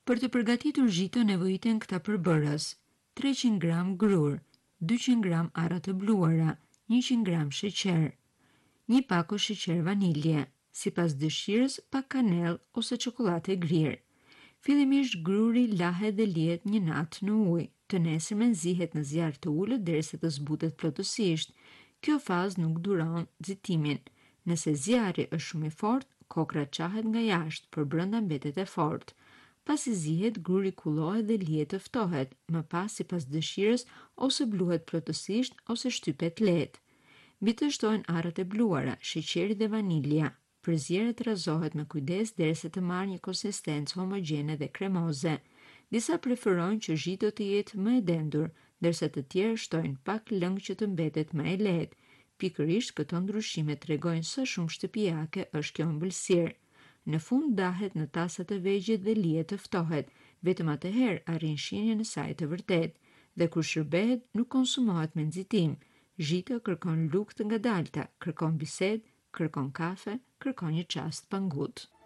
Për të përgatitur zhito nevojiten këta përbërës: 300 gram grur, 200 gram arra të bluara, 100 gram sheqer, një pako sheqer vanilje, sipas dëshirës pak kanell ose çokoladë e grirë. Fillimisht gruri lahet dhe lihet një natë në ujë, të nesërmen zihet në zjarr të ulët derisa të zbutet plotësisht. Kjo fazë nuk duron nxitimin. Nëse zjarri është shumë i fortë, kokra qahet nga jashtë, por brenda mbetet e fortë. Pasi zihet, gruri kullohet dhe lihet të ftohet, më pas sipas dëshirës ose bluhet plotësisht ose shtypet lehtë. Mbi të shtohen arrat e bluara, sheqeri dhe vanilja. Përzierët rrazohet me kujdes derisa të marrë një konsistencë homogjene dhe kremoze. Disa preferojnë që zhito të jetë më e dendur, ndërsa të tjerë shtojnë pak lëng që të mbetet më e lehtë. Pikërisht këto ndryshime tregojnë sa shumë shtëpiake është kjo ëmbëlsirë. Në fund dahet në tasa të vegjël dhe lihet të ftohet, vetëm atëherë arrin shijjen e saj të vërtetë. Dhe kur shërbehet, nuk konsumohet me nxitim. Zhito kërkon lugë të ngadalta, kërkon bisedë, kërkon kafe, kërkon një çast pangut.